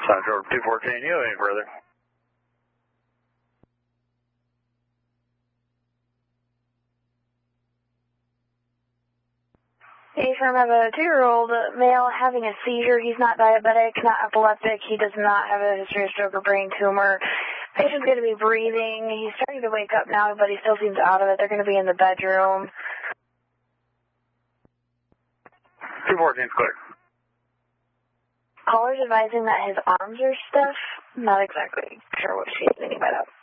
George 214, you any further? Hey, Firm, I have a 2-year-old male having a seizure. He's not diabetic, not epileptic. He does not have a history of stroke or brain tumor. Patient's going to be breathing. He's starting to wake up now, but he still seems out of it. They're going to be in the bedroom. 214's clear. Caller's advising that his arms are stiff. Not exactly sure what she's meaning by that.